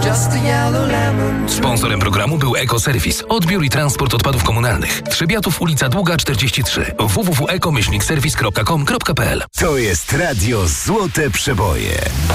Sponsorem programu był Ekoserwis. Odbiór i transport odpadów komunalnych. Trzebiatów, ulica Długa 43. www.eko-serwis.com.pl. To jest Radio Złote Przeboje.